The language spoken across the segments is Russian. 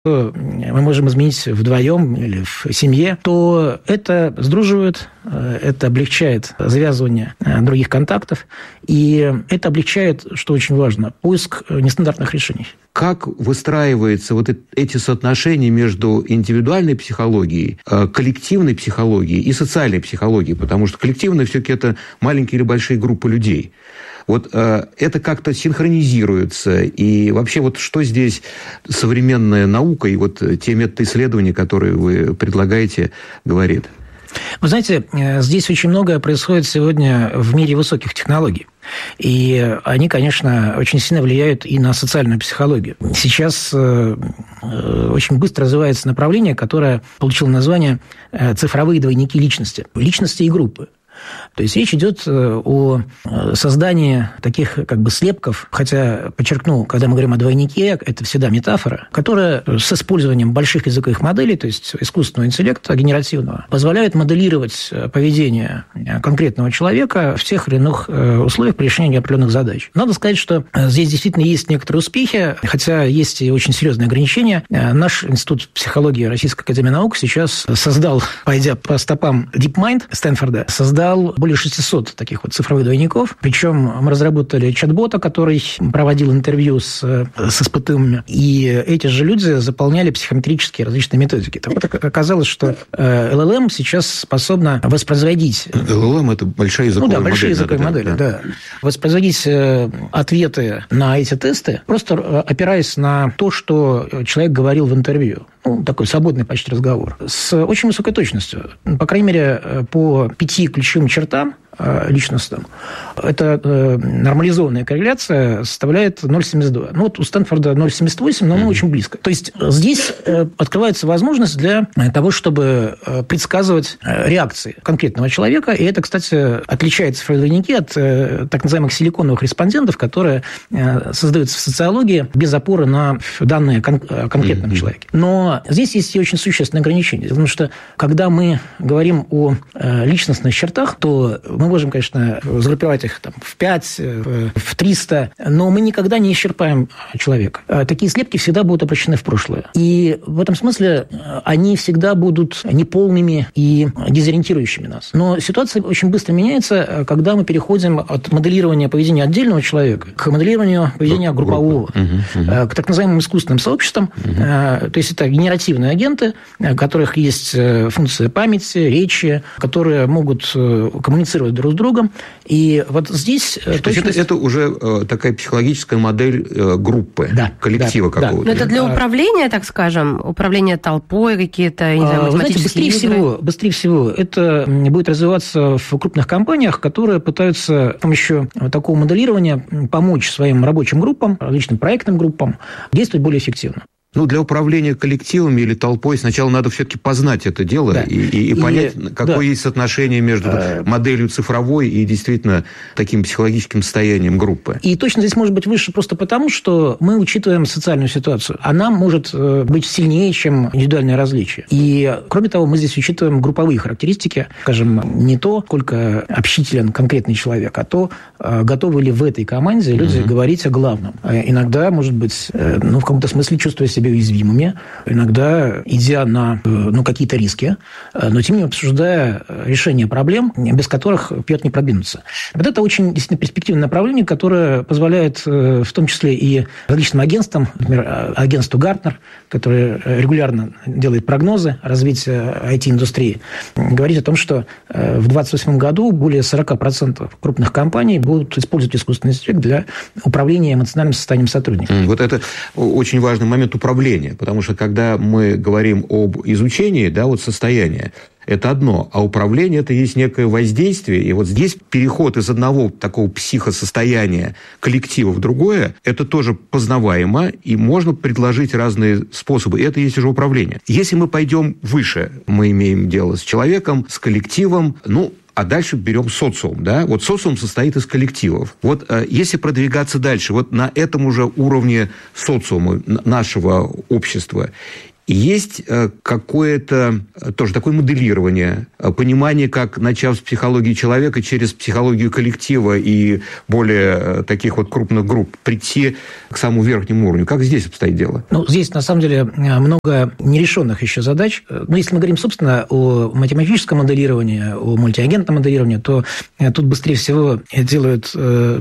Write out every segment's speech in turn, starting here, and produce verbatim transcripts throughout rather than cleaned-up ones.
мы можем изменить вдвоем или в семье, то это сдруживает, это облегчает завязывание других контактов, и это облегчает, что очень важно, поиск нестандартных решений. Как выстраиваются вот эти соотношения между индивидуальной психологией, коллективной психологией и социальной психологией? Потому что коллективная все-таки это маленькие или большие группы людей. Вот э, это как-то синхронизируется. И вообще вот что здесь современная наука и вот те методы исследования, которые вы предлагаете, говорит? Вы знаете, здесь очень многое происходит сегодня в мире высоких технологий. И они, конечно, очень сильно влияют и на социальную психологию. Сейчас очень быстро развивается направление, которое получило название «цифровые двойники личности». Личности и группы. То есть речь идет о создании таких как бы слепков, хотя, подчеркну, когда мы говорим о двойнике, это всегда метафора, которая с использованием больших языковых моделей, то есть искусственного интеллекта, генеративного, позволяет моделировать поведение конкретного человека в тех или иных условиях при решении определенных задач. Надо сказать, что здесь действительно есть некоторые успехи, хотя есть и очень серьезные ограничения. Наш Институт психологии Российской академии наук сейчас создал, пойдя по стопам DeepMind Стэнфорда, создал более шестисот таких вот цифровых двойников. Причем мы разработали чат-бота, который проводил интервью с, с испытуемыми. И эти же люди заполняли психометрические различные методики. Так вот, оказалось, что эл эл эм сейчас способна воспроизводить... эл эл эм – это большая языковая модель. Ну да, большие модель, языковые модели, да. да. Воспроизводить ответы на эти тесты, просто опираясь на то, что человек говорил в интервью. Ну, такой свободный почти разговор. С очень высокой точностью. По крайней мере, по пяти ключевым чертам личностным. Это нормализованная корреляция составляет ноль целых семьдесят два. Ну, вот у Стэнфорда ноль целых семьдесят восемь, но мы очень близко. То есть здесь открывается возможность для того, чтобы предсказывать реакции конкретного человека. И это, кстати, отличает цифровые двойники от так называемых силиконовых респондентов, которые создаются в социологии без опоры на данные о конкретном mm-hmm. человеке. Но здесь есть и очень существенные ограничения. Потому что, когда мы говорим о личностных чертах, то мы можем, конечно, загруппировать их там, в пять, в триста, но мы никогда не исчерпаем человека. Такие слепки всегда будут обращены в прошлое. И в этом смысле они всегда будут неполными и дезориентирующими нас. Но ситуация очень быстро меняется, когда мы переходим от моделирования поведения отдельного человека к моделированию поведения группового, угу, угу. к так называемым искусственным сообществам. Угу. То есть это генеративные агенты, у которых есть функция памяти, речи, которые могут коммуницировать друг с другом. И вот здесь... То точность... есть это, это уже э, такая психологическая модель э, группы, да, коллектива да, какого-то. Да. Но это для управления, так скажем, управления толпой, какие-то, не знаю, математические быстрее игры? Всего, быстрее всего это будет развиваться в крупных компаниях, которые пытаются с помощью такого моделирования помочь своим рабочим группам, различным проектным группам действовать более эффективно. Ну, для управления коллективами или толпой сначала надо все-таки познать это дело да. и, и, и понять, и, какое да. есть соотношение между а... моделью цифровой и действительно таким психологическим состоянием группы. И точно здесь может быть выше просто потому, что мы учитываем социальную ситуацию. Она может быть сильнее, чем индивидуальные различия. И, кроме того, мы здесь учитываем групповые характеристики. Скажем, не то, сколько общителен конкретный человек, а то, готовы ли в этой команде люди угу. говорить о главном. Иногда, может быть, ну, в каком-то смысле чувствуя себя уязвимыми, иногда идя на ну, какие-то риски, но тем не менее обсуждая решение проблем, без которых вперед не продвинуться. Вот это очень действительно перспективное направление, которое позволяет в том числе и различным агентствам, например, агентству Гартнер, которое регулярно делает прогнозы развития ай ти-индустрии, говорить о том, что в двадцать восьмом году более сорок процентов крупных компаний будут использовать искусственный интеллект для управления эмоциональным состоянием сотрудников. Вот это очень важный момент управления. Потому что, когда мы говорим об изучении, да, вот состояния, это одно, а управление – это есть некое воздействие. И вот здесь переход из одного такого психосостояния коллектива в другое – это тоже познаваемо, и можно предложить разные способы. И это есть уже управление. Если мы пойдем выше, мы имеем дело с человеком, с коллективом, ну, а дальше берем социум, да? Вот социум состоит из коллективов. Вот э, если продвигаться дальше, вот на этом уже уровне социума, нашего общества, есть какое-то тоже такое моделирование, понимание, как, начав с психологии человека, через психологию коллектива и более таких вот крупных групп, прийти к самому верхнему уровню. Как здесь обстоит дело? Ну, здесь, на самом деле, много нерешенных еще задач. Но если мы говорим, собственно, о математическом моделировании, о мультиагентном моделировании, то тут быстрее всего делают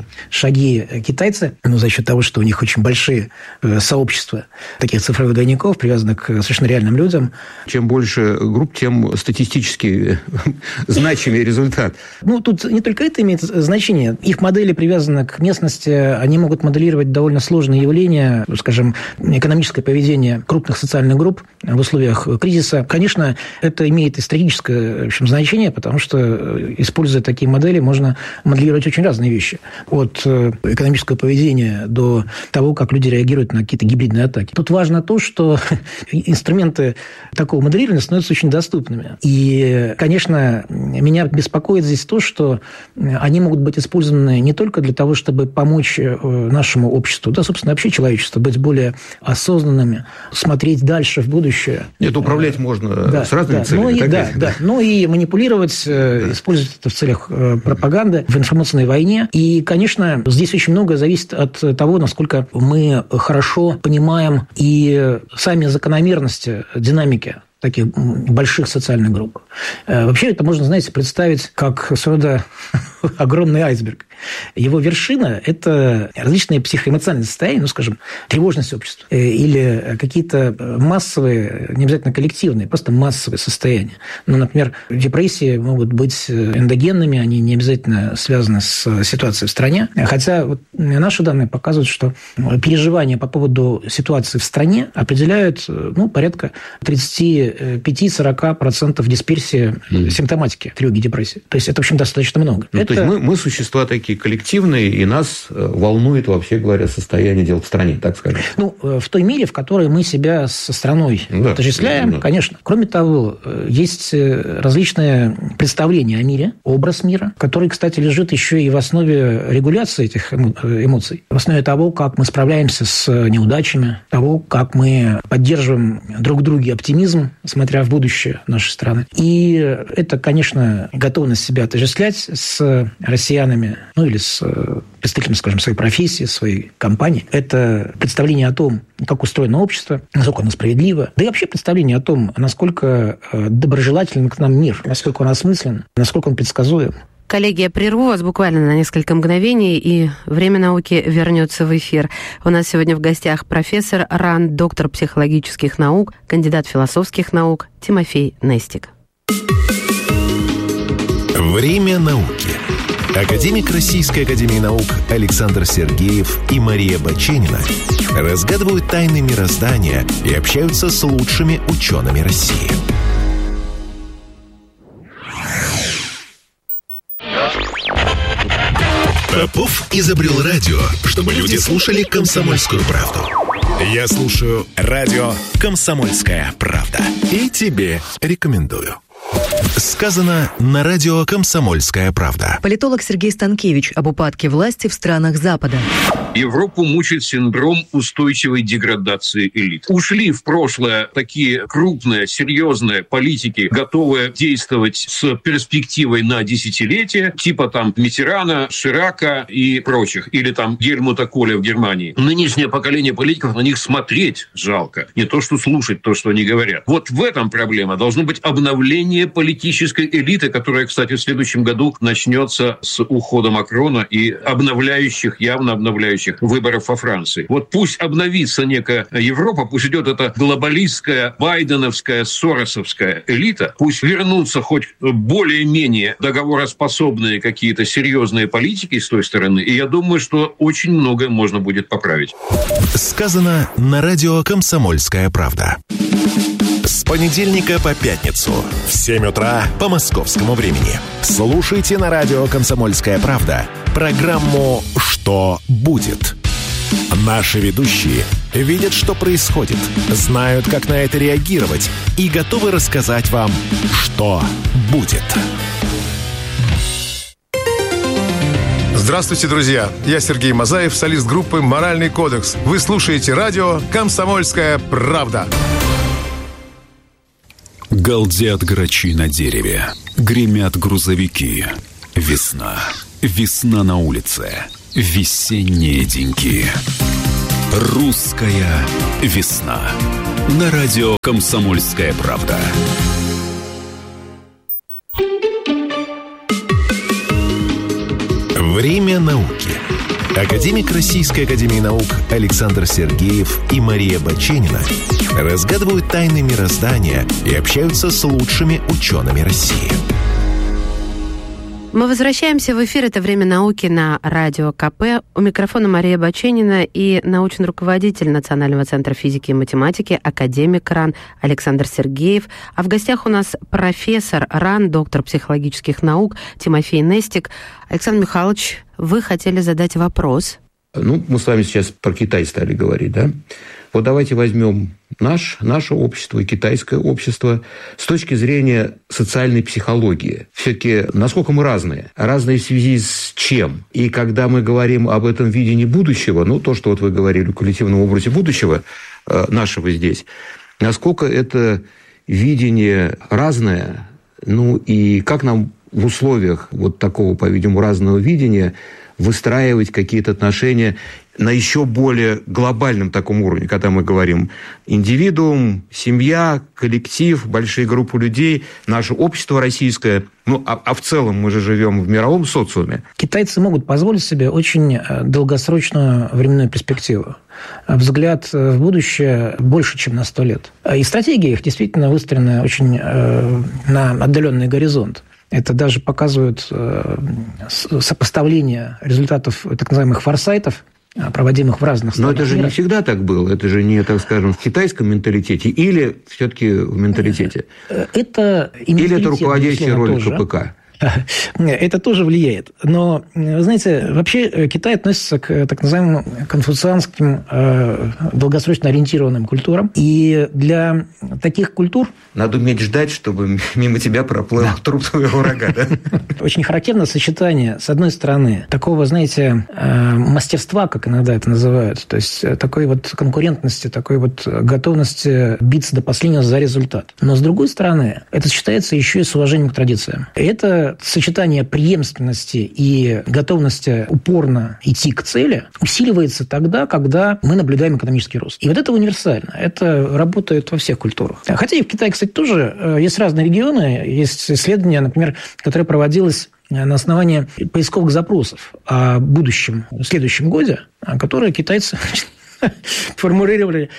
шаги китайцы, ну, за счет того, что у них очень большие сообщества таких цифровых двойников, привязанных к совершенно реальным людям. Чем больше групп, тем статистически значимый результат. Ну, тут не только это имеет значение. Их модели привязаны к местности, они могут моделировать довольно сложные явления, скажем, экономическое поведение крупных социальных групп в условиях кризиса. Конечно, это имеет и стратегическое, в общем, значение, потому что, используя такие модели, можно моделировать очень разные вещи. От экономического поведения до того, как люди реагируют на какие-то гибридные атаки. Тут важно то, что инструменты такого моделирования становятся очень доступными. И, конечно, меня беспокоит здесь то, что они могут быть использованы не только для того, чтобы помочь нашему обществу, да, собственно, вообще человечеству, быть более осознанными, смотреть дальше в будущее. Это управлять можно да, с разными да, целями. Ну и, так да, да, ну и манипулировать, да. Использовать это в целях пропаганды, в информационной войне. И, конечно, здесь очень многое зависит от того, насколько мы хорошо понимаем и сами закономерности динамики таких больших социальных групп. Вообще это можно, знаете, представить как своего рода огромный айсберг. Его вершина – это различные психоэмоциональные состояния, ну, скажем, тревожность общества или какие-то массовые, не обязательно коллективные, просто массовые состояния. Ну, например, депрессии могут быть эндогенными, они не обязательно связаны с ситуацией в стране. Хотя вот наши данные показывают, что переживания по поводу ситуации в стране определяют, ну, порядка тридцать пять-сорок процентов дисперсии mm. симптоматики тревоги и депрессии. То есть это, в общем, достаточно много. Ну, это... То есть мы, мы существа такие коллективные, и нас волнует, вообще говоря, состояние дел в стране, так скажем. Ну, в той мере, в которой мы себя со страной да, отождествляем, да. Конечно. Кроме того, есть различные представления о мире, образ мира, который, кстати, лежит еще и в основе регуляции этих эмоций, в основе того, как мы справляемся с неудачами, того, как мы поддерживаем друг в друге оптимизм, смотря в будущее нашей страны. И это, конечно, готовность себя отождествлять с россиянами, ну или с представителями, скажем, своей профессии, своей компании. Это представление о том, как устроено общество, насколько оно справедливо, да и вообще представление о том, насколько доброжелателен к нам мир, насколько он осмыслен, насколько он предсказуем. Коллеги, я прерву вас буквально на несколько мгновений, и «Время науки» вернется в эфир. У нас сегодня в гостях профессор РАН, доктор психологических наук, кандидат философских наук Тимофей Нестик. «Время науки». Академик Российской академии наук Александр Сергеев и Мария Баченина разгадывают тайны мироздания и общаются с лучшими учеными России. Попов изобрел радио, чтобы люди слушали «Комсомольскую правду». Я слушаю радио «Комсомольская правда». И тебе рекомендую. Сказано на радио «Комсомольская правда». Политолог Сергей Станкевич об упадке власти в странах Запада. Европу мучает синдром устойчивой деградации элит. Ушли в прошлое такие крупные, серьезные политики, готовые действовать с перспективой на десятилетия, типа там Миттерана, Ширака и прочих, или там Гельмута Коля в Германии. Нынешнее поколение политиков, на них смотреть жалко, не то что слушать то, что они говорят. Вот в этом проблема. Должно быть обновление политической элиты, которая, кстати, в следующем году начнется с ухода Макрона и обновляющих, явно обновляющих выборов во Франции. Вот пусть обновится некая Европа, пусть идет эта глобалистская, байденовская, соросовская элита, пусть вернутся хоть более-менее договороспособные какие-то серьезные политики с той стороны, и я думаю, что очень многое можно будет поправить. Сказано на радио «Комсомольская правда». С понедельника по пятницу в семь утра по московскому времени. Слушайте на радио «Комсомольская правда» программу «Что будет?». Наши ведущие видят, что происходит, знают, как на это реагировать и готовы рассказать вам, что будет. Здравствуйте, друзья! Я Сергей Мазаев, солист группы «Моральный кодекс». Вы слушаете радио «Комсомольская правда». Галдят грачи на дереве, гремят грузовики. Весна. Весна на улице. Весенние деньки. Русская весна. На радио «Комсомольская правда». Время науки. Академик Российской академии наук Александр Сергеев и Мария Баченина разгадывают тайны мироздания и общаются с лучшими учеными России. Мы возвращаемся в эфир. Это «Время науки» на радио КП. У микрофона Мария Баченина и научный руководитель Национального центра физики и математики, академик РАН Александр Сергеев. А в гостях у нас профессор РАН, доктор психологических наук Тимофей Нестик. Александр Михайлович, вы хотели задать вопрос. Ну, мы с вами сейчас про Китай стали говорить, да? Вот давайте возьмем наш, наше общество и китайское общество с точки зрения социальной психологии. Все-таки насколько мы разные? Разные в связи с чем? И когда мы говорим об этом видении будущего, ну, то, что вот вы говорили о коллективном образе будущего э, нашего здесь, насколько это видение разное, ну, и как нам в условиях вот такого, по-видимому, разного видения выстраивать какие-то отношения на еще более глобальном таком уровне, когда мы говорим индивидуум, семья, коллектив, большие группы людей, наше общество российское, ну, а, а в целом мы же живем в мировом социуме. Китайцы могут позволить себе очень долгосрочную временную перспективу. Взгляд в будущее больше, чем на сто лет. И стратегия их действительно выстроена очень э, на отдаленный горизонт. Это даже показывают э, сопоставление результатов так называемых форсайтов, проводимых в разных странах. Но это же мира. не всегда так было. Это же не, так скажем, в китайском менталитете или все-таки в менталитете? Это или это руководящая роль КПК? Это тоже влияет. Но, вы знаете, вообще Китай относится к так называемым конфуцианским долгосрочно ориентированным культурам. И для таких культур... Надо уметь ждать, чтобы мимо тебя проплыл да. труп твоего врага, да? Очень характерно сочетание, с одной стороны, такого, знаете, мастерства, как иногда это называют, то есть такой вот конкурентности, такой вот готовности биться до последнего за результат. Но, с другой стороны, это сочетается еще и с уважением к традициям. И это сочетание преемственности и готовности упорно идти к цели усиливается тогда, когда мы наблюдаем экономический рост. И вот это универсально. Это работает во всех культурах. Хотя и в Китае, кстати, тоже есть разные регионы. Есть исследования, например, которое проводилось на основании поисковых запросов о будущем, в следующем годе, которые китайцы формулировали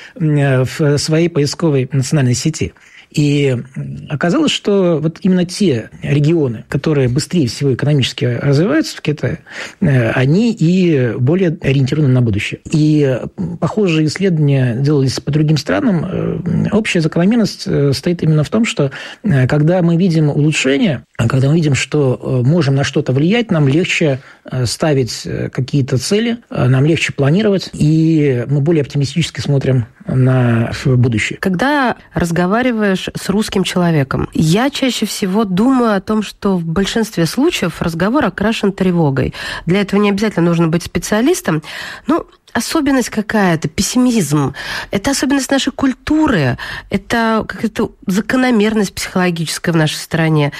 в своей поисковой национальной сети. И оказалось, что вот именно те регионы, которые быстрее всего экономически развиваются в Китае, они и более ориентированы на будущее. И похожие исследования делались по другим странам. Общая закономерность стоит именно в том, что когда мы видим улучшение, когда мы видим, что можем на что-то влиять, нам легче ставить какие-то цели, нам легче планировать, и мы более оптимистически смотрим на будущее. Когда разговариваешь с русским человеком, я чаще всего думаю о том, что в большинстве случаев разговор окрашен тревогой. Для этого не обязательно нужно быть специалистом. Ну, особенность какая-то, пессимизм. Это особенность нашей культуры. Это какая-то закономерность психологическая в нашей стране.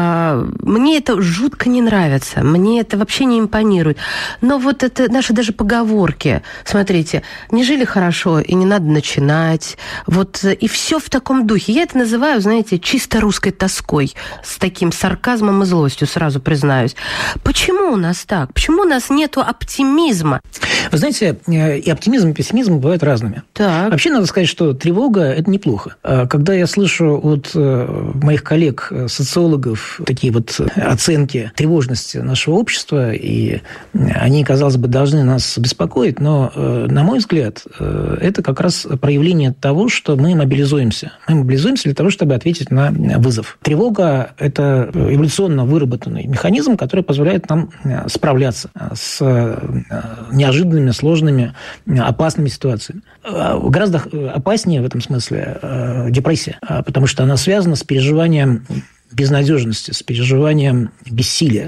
Мне это жутко не нравится. Мне это вообще не импонирует. Но вот это наши даже поговорки. Смотрите, не жили хорошо, и не надо начинать. Вот, и все в таком духе. Я это называю, знаете, чисто русской тоской. С таким сарказмом и злостью, сразу признаюсь. Почему у нас так? Почему у нас нету оптимизма? Вы знаете, и оптимизм, и пессимизм бывают разными. Так. Вообще, надо сказать, что тревога – это неплохо. Когда я слышу от моих коллег, социологов, такие вот оценки тревожности нашего общества, и они, казалось бы, должны нас беспокоить, но, на мой взгляд, это как раз проявление того, что мы мобилизуемся. Мы мобилизуемся для того, чтобы ответить на вызов. Тревога – это эволюционно выработанный механизм, который позволяет нам справляться с неожиданными, сложными, опасными ситуациями. Гораздо опаснее в этом смысле депрессия, потому что она связана с переживанием безнадежности, с переживанием бессилия.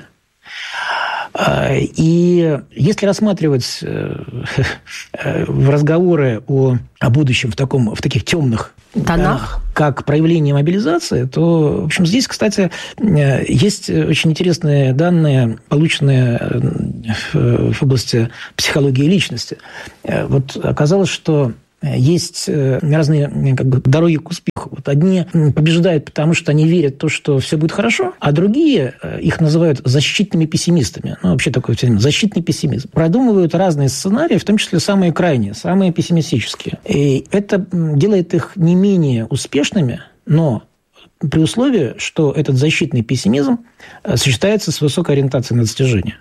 И если рассматривать разговоры о, о будущем в, таком, в таких темных тонах, как проявление мобилизации, то, в общем, здесь, кстати, есть очень интересные данные, полученные в области психологии личности. Вот оказалось, что есть разные как бы, дороги к успеху. Вот одни побеждают, потому что они верят в то, что все будет хорошо, а другие, их называют защитными пессимистами. Ну, вообще такой термин – защитный пессимизм. Продумывают разные сценарии, в том числе самые крайние, самые пессимистические. И это делает их не менее успешными, но при условии, что этот защитный пессимизм сочетается с высокой ориентацией на достижение.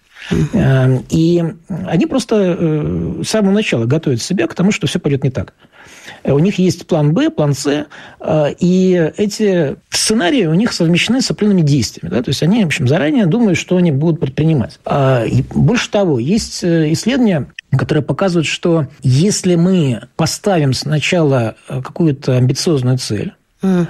И они просто с самого начала готовят себя к тому, что все пойдет не так. У них есть план Б, план С, и эти сценарии у них совмещены с определенными действиями. Да? То есть они, в общем, заранее думают, что они будут предпринимать. И больше того, есть исследования, которые показывают, что если мы поставим сначала какую-то амбициозную цель, mm.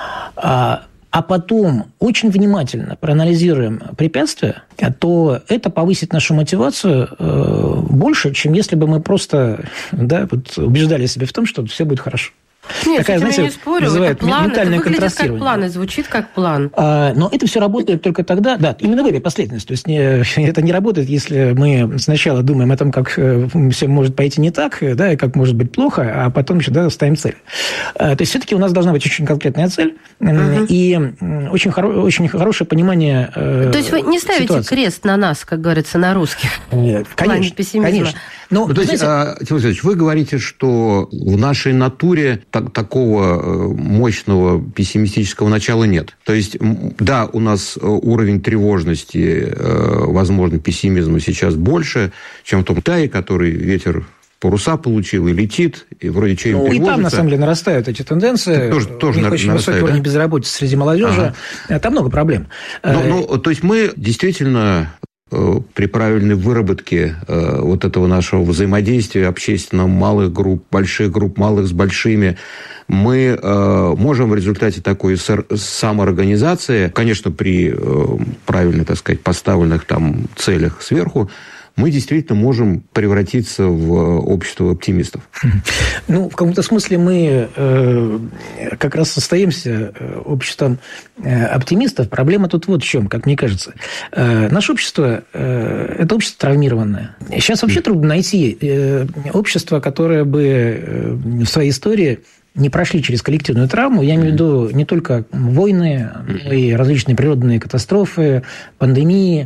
а потом очень внимательно проанализируем препятствия, то это повысит нашу мотивацию больше, чем если бы мы просто да, вот убеждали себя в том, что все будет хорошо. Нет, Такая, знаете, я не спорю, это план, это выглядит как план и звучит как план. А, но это все работает только тогда, да, именно в этой последовательности. То есть не, это не работает, если мы сначала думаем о том, как все может пойти не так, да, и как может быть плохо, а потом еще да, ставим цель. А, то есть все-таки у нас должна быть очень конкретная цель uh-huh. и очень, хоро- очень хорошее понимание э, То есть вы не ставите ситуации. Крест на нас, как говорится, на русских? Нет, конечно, конечно. Но, ну, то есть, знаете... Тимур Алексеевич, вы говорите, что в нашей натуре так, такого мощного пессимистического начала нет. То есть, да, у нас уровень тревожности, возможно, пессимизма сейчас больше, чем в том Китае, который ветер паруса получил и летит, и вроде чем ну, тревожится. И там, на самом деле, нарастают эти тенденции. Тоже, тоже у них очень высокий уровень да? безработицы среди молодежи. Ага. Там много проблем. Ну, ну, то есть, мы действительно... при правильной выработке э, вот этого нашего взаимодействия общественного, малых групп, больших групп, малых с большими, мы э, можем в результате такой самоорганизации, конечно, при э, правильно, так сказать, поставленных там целях сверху, мы действительно можем превратиться в общество оптимистов. Ну, в каком-то смысле мы э, как раз остаемся обществом э, оптимистов. Проблема тут вот в чем, как мне кажется. Э, наше общество э, – это общество травмированное. Сейчас вообще трудно найти э, общество, которое бы э, в своей истории не прошли через коллективную травму. Я имею в виду не только войны, но и различные природные катастрофы, пандемии.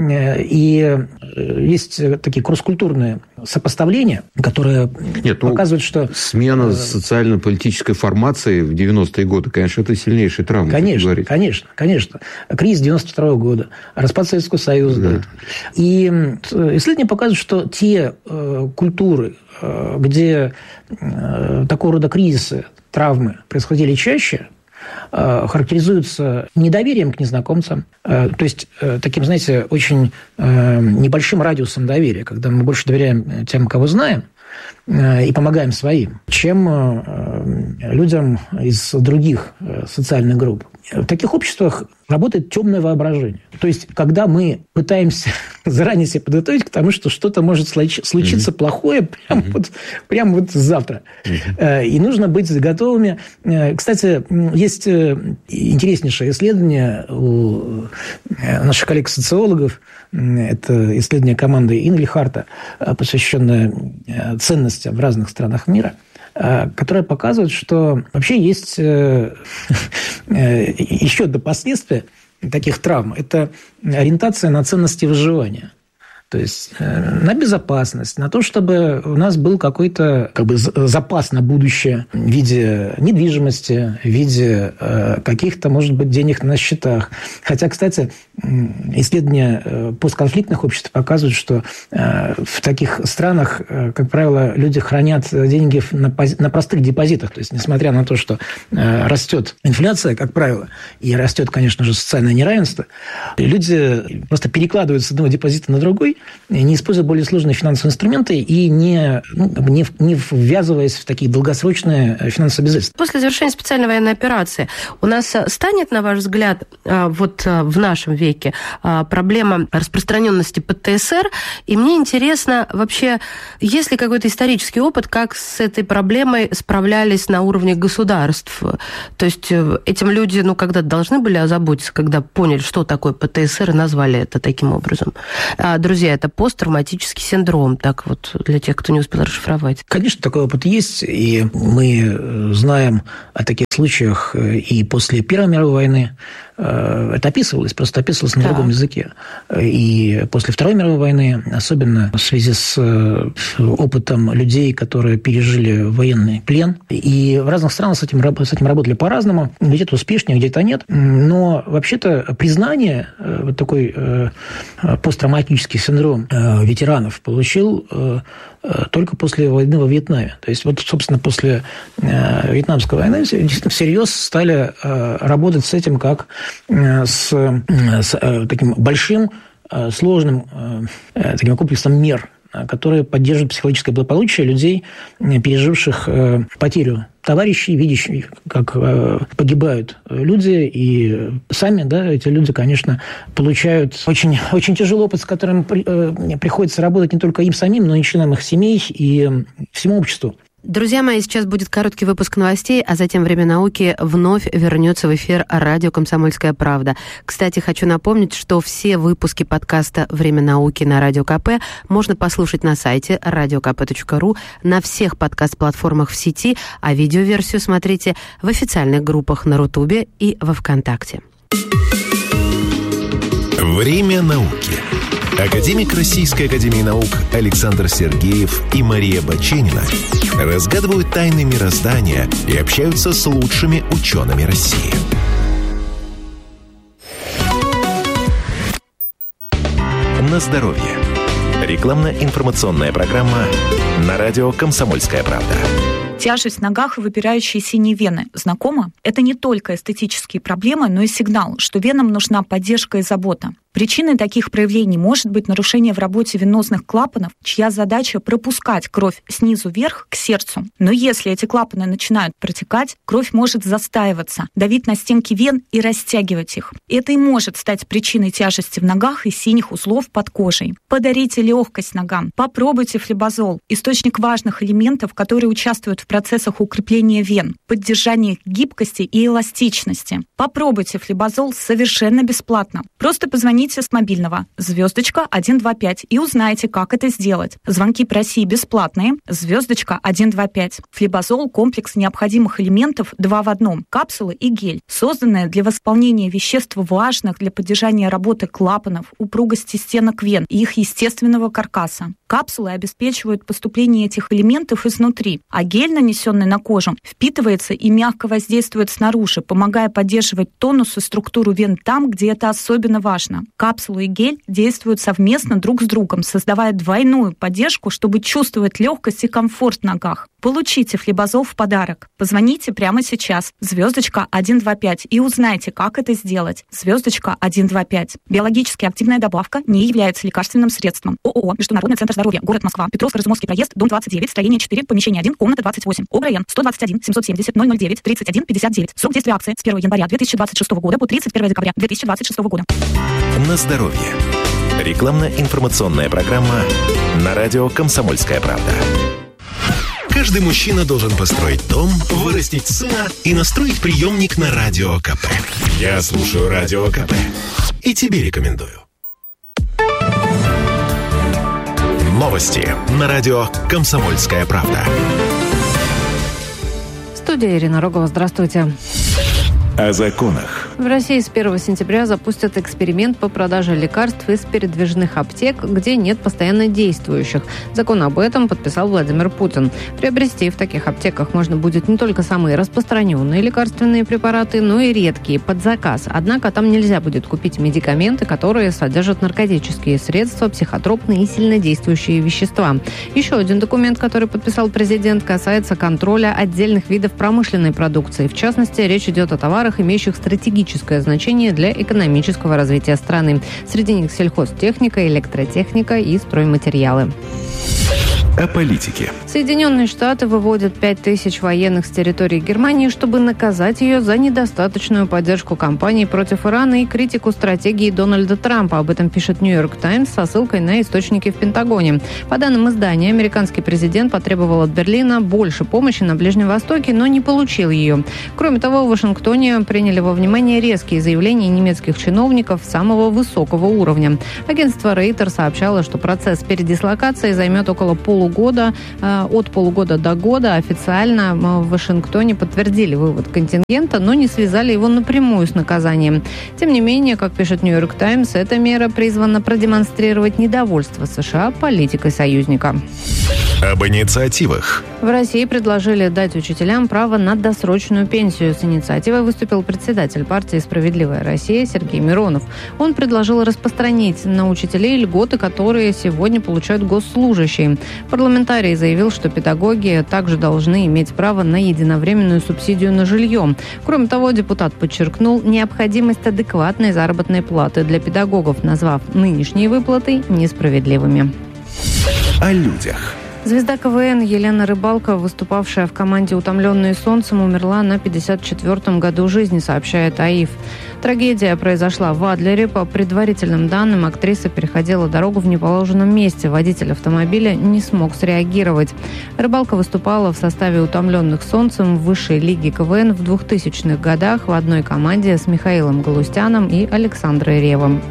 И есть такие кросс-культурные сопоставления, которые Нет, ну, показывают, что... Смена социально-политической формации в девяностые годы, конечно, это сильнейшая травма. Конечно, конечно, конечно. Кризис девяносто второго года, распад Советского Союза. Да. И исследования показывают, что те э, культуры, э, где э, такого рода кризисы, травмы происходили чаще, характеризуются недоверием к незнакомцам, то есть таким, знаете, очень небольшим радиусом доверия, когда мы больше доверяем тем, кого знаем, и помогаем своим, чем людям из других социальных групп. В таких обществах работает темное воображение. То есть, когда мы пытаемся заранее себя подготовить к тому, что что-то может случиться mm-hmm. плохое прямо, mm-hmm. вот, прямо вот завтра. Mm-hmm. И нужно быть готовыми. Кстати, есть интереснейшее исследование у наших коллег-социологов. Это исследование команды Инглихарта, посвященное ценностям в разных странах мира, которая показывает, что вообще есть еще до последствия таких травм. Это ориентация на ценности выживания. То есть на безопасность, на то, чтобы у нас был какой-то как бы, запас на будущее в виде недвижимости, в виде каких-то, может быть, денег на счетах. Хотя, кстати, исследования постконфликтных обществ показывают, что в таких странах, как правило, люди хранят деньги на простых депозитах. То есть, несмотря на то, что растет инфляция, как правило, и растет, конечно же, социальное неравенство, люди просто перекладывают с одного депозита на другой, не используя более сложные финансовые инструменты и не, ну, не, не ввязываясь в такие долгосрочные финансовые обязательства. После завершения специальной военной операции у нас станет, на ваш взгляд, вот в нашем веке проблема распространенности ПТСР? И мне интересно вообще, есть ли какой-то исторический опыт, как с этой проблемой справлялись на уровне государств? То есть этим люди, ну, когда-то должны были озаботиться, когда поняли, что такое ПТСР, и назвали это таким образом. Друзья, это посттравматический синдром, так вот, для тех, кто не успел расшифровать. Конечно, такой опыт есть, и мы знаем о таких случаях и после Первой мировой войны. Это описывалось, просто описывалось на да. другом языке. И после Второй мировой войны, особенно в связи с опытом людей, которые пережили военный плен. И в разных странах с этим, с этим работали по-разному. Где-то успешнее, где-то нет. Но вообще-то признание, вот такой посттравматический синдром ветеранов получил только после войны во Вьетнаме. То есть, вот, собственно, после Вьетнамской войны действительно всерьез стали работать с этим как с, с таким большим, сложным таким комплексом мер, которые поддерживают психологическое благополучие людей, переживших потерю товарищей, видящих, как погибают люди, и сами, да, эти люди, конечно, получают очень, очень тяжелый опыт, с которым приходится работать не только им самим, но и членам их семей и всему обществу. Друзья мои, сейчас будет короткий выпуск новостей, а затем «Время науки» вновь вернется в эфир радио «Комсомольская правда». Кстати, хочу напомнить, что все выпуски подкаста «Время науки» на Радио КП можно послушать на сайте радио ка пэ точка ру, на всех подкаст-платформах в сети, а видеоверсию смотрите в официальных группах на Рутубе и во Вконтакте. «Время науки». Академик Российской академии наук Александр Сергеев и Мария Баченина разгадывают тайны мироздания и общаются с лучшими учеными России. На здоровье. Рекламно-информационная программа на радио «Комсомольская правда». Тяжесть в ногах и выпирающие синие вены. Знакомо? Это не только эстетические проблемы, но и сигнал, что венам нужна поддержка и забота. Причиной таких проявлений может быть нарушение в работе венозных клапанов, чья задача пропускать кровь снизу вверх к сердцу. Но если эти клапаны начинают протекать, кровь может застаиваться, давить на стенки вен и растягивать их. Это и может стать причиной тяжести в ногах и синих узлов под кожей. Подарите легкость ногам. Попробуйте флебазол, источник важных элементов, которые участвуют в процессах укрепления вен, поддержания гибкости и эластичности. Попробуйте флебазол совершенно бесплатно. Просто позвоните с мобильного звездочка один два пять и узнайте, как это сделать. Звонки по России бесплатные. Звездочка один два пять. Флебазол – комплекс необходимых элементов два в одном. Капсулы и гель, созданные для восполнения веществ, важных для поддержания работы клапанов, упругости стенок вен и их естественного каркаса. Капсулы обеспечивают поступление этих элементов изнутри, а гель, нанесенный на кожу, впитывается и мягко воздействует снаружи, помогая поддерживать тонус и структуру вен там, где это особенно важно. Капсулы и гель действуют совместно друг с другом, создавая двойную поддержку, чтобы чувствовать легкость и комфорт в ногах. Получите флебазол в подарок. Позвоните прямо сейчас. Звездочка один два пять и узнайте, как это сделать. Звездочка один два пять. Биологически активная добавка не является лекарственным средством. ООО «Международный центр здоровья», город Москва, Петровско-Разумовский проезд, дом двадцать девять, строение четыре, помещение один, комната двадцать восемь. ОГРН сто двадцать один семьсот семьдесят ноль ноль девять тридцать один пятьдесят девять. Срок действия акции с первого января две тысячи двадцать шестого года по тридцать первого декабря две тысячи двадцать шестого года. На здоровье. Рекламно-информационная программа на радио «Комсомольская правда». Каждый мужчина должен построить дом, вырастить сына и настроить приемник на Радио КП. Я слушаю Радио КП и тебе рекомендую. Новости на радио «Комсомольская правда». Студия Ирина Рогова. Здравствуйте. О законах. В России с первого сентября запустят эксперимент по продаже лекарств из передвижных аптек, где нет постоянно действующих. Закон об этом подписал Владимир Путин. Приобрести в таких аптеках можно будет не только самые распространенные лекарственные препараты, но и редкие под заказ. Однако там нельзя будет купить медикаменты, которые содержат наркотические средства, психотропные и сильнодействующие вещества. Еще один документ, который подписал президент, касается контроля отдельных видов промышленной продукции. В частности, речь идет о товарах, имеющих стратегическое стратегическое значение для экономического развития страны. Среди них сельхозтехника, электротехника и стройматериалы. О политике. Соединенные Штаты выводят пять тысяч военных с территории Германии, чтобы наказать ее за недостаточную поддержку кампании против Ирана и критику стратегии Дональда Трампа. Об этом пишет «Нью-Йорк Таймс» со ссылкой на источники в Пентагоне. По данным издания, американский президент потребовал от Берлина больше помощи на Ближнем Востоке, но не получил ее. Кроме того, в Вашингтоне приняли во внимание резкие заявления немецких чиновников самого высокого уровня. Агентство Рейтер сообщало, что процесс передислокации займет около полугода. Года, от полугода до года. Официально в Вашингтоне подтвердили вывод контингента, но не связали его напрямую с наказанием. Тем не менее, как пишет «Нью-Йорк Таймс», эта мера призвана продемонстрировать недовольство США политикой союзника. Об инициативах. В России предложили дать учителям право на досрочную пенсию. С инициативой выступил председатель партии «Справедливая Россия» Сергей Миронов. Он предложил распространить на учителей льготы, которые сегодня получают госслужащие. Парламентарий заявил, что педагоги также должны иметь право на единовременную субсидию на жилье. Кроме того, депутат подчеркнул необходимость адекватной заработной платы для педагогов, назвав нынешние выплаты несправедливыми. О людях. Звезда КВН Елена Рыбалко, выступавшая в команде «Утомленные солнцем», умерла на пятьдесят четвёртом году жизни, сообщает АИФ. Трагедия произошла в Адлере. По предварительным данным, актриса переходила дорогу в неположенном месте. Водитель автомобиля не смог среагировать. Рыбалко выступала в составе «Утомленных солнцем» в высшей лиге КВН в двухтысячных годах в одной команде с Михаилом Галустяном и Александрой Ревом.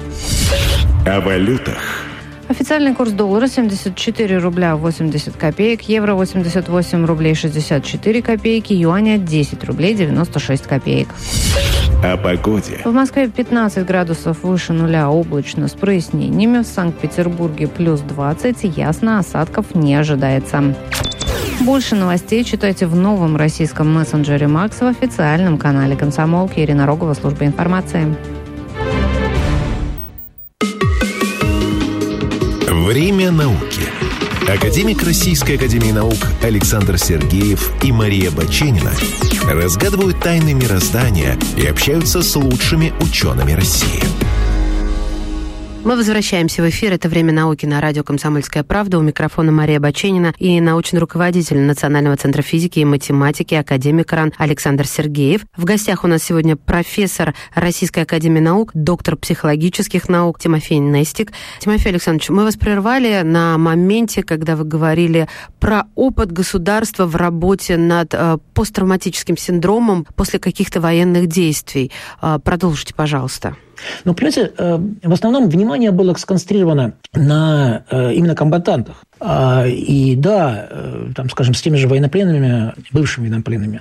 О валютах. Официальный курс доллара семьдесят четыре рубля восемьдесят копеек, евро восемьдесят восемь рублей шестьдесят четыре копейки, юаня десять рублей девяносто шесть копеек. О погоде. В Москве пятнадцать градусов выше нуля, облачно с прояснениями. В Санкт-Петербурге плюс двадцать, ясно, осадков не ожидается. Больше новостей читайте в новом российском мессенджере Макс в официальном канале «Комсомолки». Ирина Рогова, служба информации. Время науки. Академик Российской академии наук Александр Сергеев и Мария Баченина разгадывают тайны мироздания и общаются с лучшими учеными России. Мы возвращаемся в эфир. Это «Время науки» на радио «Комсомольская правда». У микрофона Мария Баченина и научный руководитель Национального центра физики и математики, академик РАН Александр Сергеев. В гостях у нас сегодня профессор Российской академии наук, доктор психологических наук Тимофей Нестик. Тимофей Александрович, мы вас прервали на моменте, когда вы говорили про опыт государства в работе над э, посттравматическим синдромом после каких-то военных действий. Э, продолжите, пожалуйста. Ну, понимаете, в основном внимание было сконцентрировано на именно комбатантах. И да, там, скажем, с теми же военнопленными, бывшими военнопленными,